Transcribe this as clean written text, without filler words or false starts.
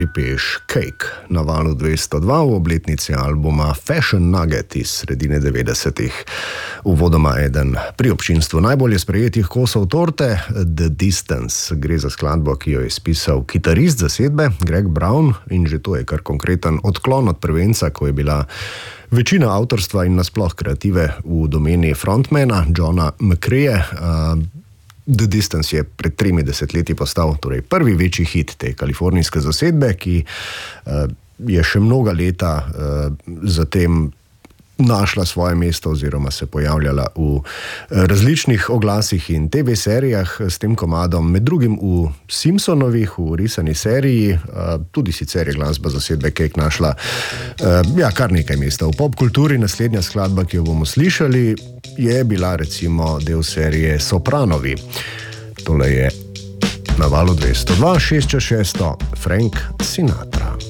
Peš Cake na valu 202 v obletnici albuma Fashion Nugget iz sredine 90-ih. Uvodoma eden pri občinstvu najbolje sprejetih kosov torte, The Distance. Gre za skladbo, ki jo je spisal kitarist zasedbe Greg Brown, in že to je kar konkreten odklon od prvenca, ko je bila večina avtorstva in nasploh kreative v domeni frontmana Johna McCrea. The Distance je pred 30 leti postal torej prvi večji hit te kalifornijske zasedbe, ki je še mnoga leta zatem našla svoje mesto oziroma se pojavljala v različnih oglasih in TV serijah s tem komadom, med drugim v Simpsonovih, v risani seriji, tudi sicer je glasba zasedbe Cake našla kar nekaj mesta v popkulturi. Naslednja skladba, ki jo bomo slišali, je bila recimo del serije Sopranovi. Tole je na valu 202, 6 čez 6, Frank Sinatra.